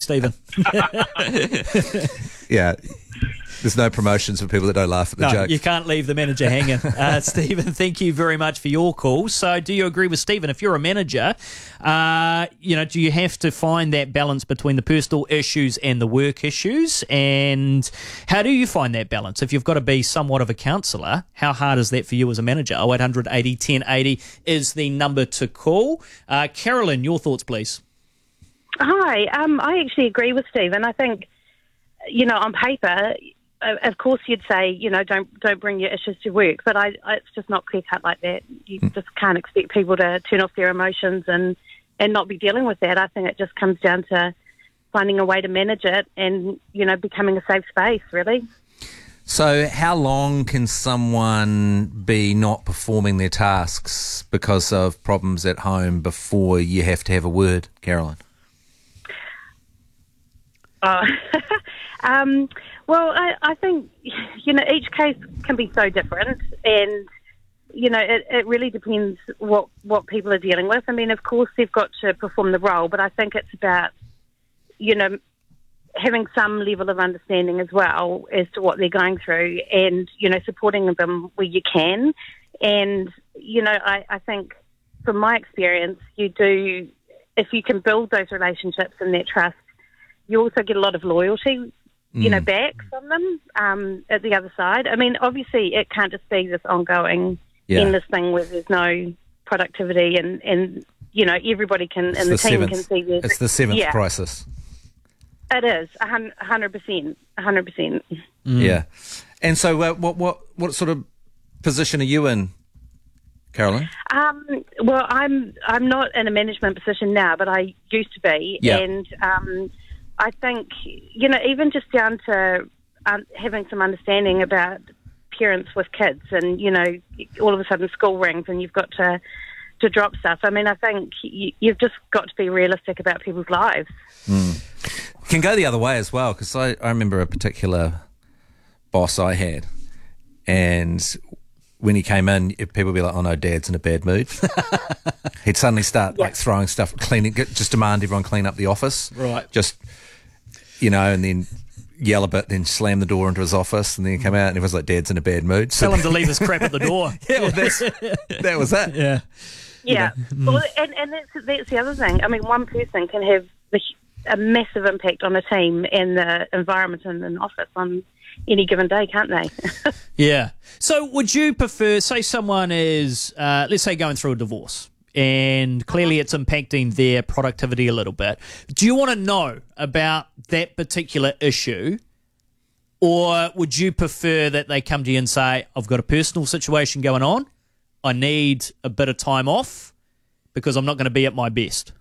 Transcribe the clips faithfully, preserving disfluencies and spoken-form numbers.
Stephen. Yeah. There's no promotions for people that don't laugh at the No, jokes. you can't leave the manager hanging. Uh, Stephen, thank you very much for your call. So do you agree with Stephen? If you're a manager, uh, you know, do you have to find that balance between the personal issues and the work issues? And how do you find that balance? If you've got to be somewhat of a counsellor, how hard is that for you as a manager? oh eight hundred eighty ten eighty is the number to call. Uh, Carolyn, your thoughts, please. Hi. Um, I actually agree with Stephen. I think, you know, on paper, of course you'd say, you know, don't don't bring your issues to work, but I, I, it's just not clear cut like that. You mm. just can't expect people to turn off their emotions and, and not be dealing with that. I think it just comes down to finding a way to manage it and, you know, becoming a safe space, really. So how long can someone be not performing their tasks because of problems at home before you have to have a word, Carolyn? Oh, um, well, I, I think, you know, each case can be so different and, you know, it, it really depends what, what people are dealing with. I mean, of course, they've got to perform the role, but I think it's about, you know, having some level of understanding as well as to what they're going through and, you know, supporting them where you can. And, you know, I, I think from my experience, you do, if you can build those relationships and that trust, you also get a lot of loyalty, you mm. know, back from them um, at the other side. I mean, obviously, it can't just be this ongoing, yeah. endless thing where there's no productivity and, and you know, everybody can, it's and the, the team seventh, can see this. It's the seventh yeah. crisis. It is, one hundred percent, one hundred percent. Mm. Yeah. And so uh, what, what, what sort of position are you in, Carolyn? Um, well, I'm I'm not in a management position now, but I used to be. Yeah. And um, I think, you know, even just down to um, having some understanding about parents with kids and, you know, all of a sudden school rings and you've got to, to drop stuff. I mean, I think you, you've just got to be realistic about people's lives. Mm. It can go the other way as well, because I, I remember a particular boss I had, and when he came in, people would be like, oh no, Dad's in a bad mood. He'd suddenly start yeah. like throwing stuff, cleaning, just demand everyone clean up the office. Right. Just, you know, and then yell a bit, then slam the door into his office, and then he'd come out and everyone's like, Dad's in a bad mood. So Tell him to leave his crap at the door. yeah, well, that's, that was it. Yeah. Yeah. You know? Well, and, and that's, that's the other thing. I mean, one person can have the, a massive impact on a team and the environment in an office on any given day, can't they? Yeah. So would you prefer, say someone is, uh, let's say, going through a divorce, and clearly it's impacting their productivity a little bit. Do you want to know about that particular issue, or would you prefer that they come to you and say, I've got a personal situation going on, I need a bit of time off because I'm not going to be at my best?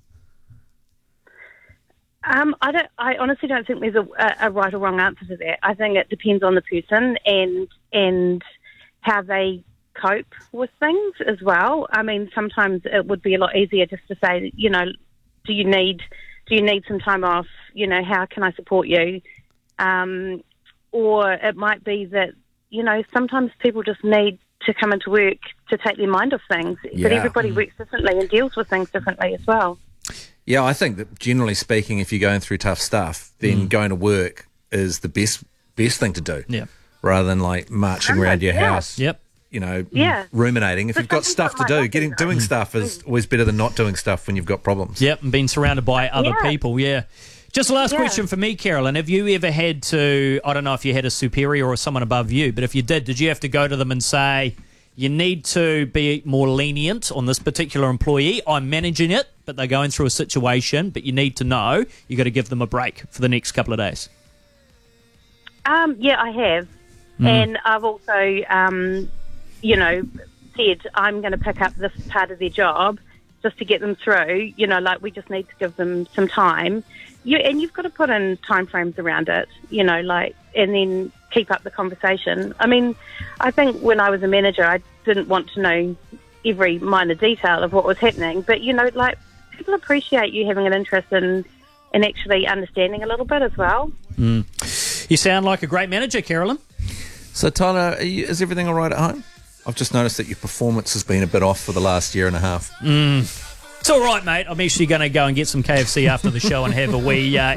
Um, I don't. I honestly don't think there's a, a right or wrong answer to that. I think it depends on the person and and how they cope with things as well. I mean, sometimes it would be a lot easier just to say, you know, do you need do you need some time off? You know, how can I support you? Um, or it might be that, you know, sometimes people just need to come into work to take their mind off things. Yeah. But everybody works differently and deals with things differently as well. Yeah, I think that generally speaking, if you're going through tough stuff, then mm. going to work is the best best thing to do. Yeah. Rather than like marching Oh, around your yeah. house. Yep. You know, Yeah. ruminating. If But you've got something stuff to like do, that, getting though. doing stuff is always better than not doing stuff when you've got problems. Yep, and being surrounded by other Yeah. people, yeah. Just a last Yeah. question for me, Carolyn. Have you ever had to, I don't know if you had a superior or someone above you, but if you did, did you have to go to them and say, you need to be more lenient on this particular employee? I'm managing it, but they're going through a situation, but you need to know you got to give them a break for the next couple of days. Um, yeah, I have. Mm. And I've also, um, you know, said I'm going to pick up this part of their job just to get them through. You know, like we just need to give them some time. You, and you've got to put in time frames around it, you know, like, and then keep up the conversation. I mean, I think when I was a manager, I didn't want to know every minor detail of what was happening. But, you know, like, people appreciate you having an interest in, in actually understanding a little bit as well. Mm. You sound like a great manager, Carolyn. So, Tyler, are you, is everything all right at home? I've just noticed that your performance has been a bit off for the last year and a half. Mm. It's all right, mate. I'm actually going to go and get some K F C after the show and have a wee uh,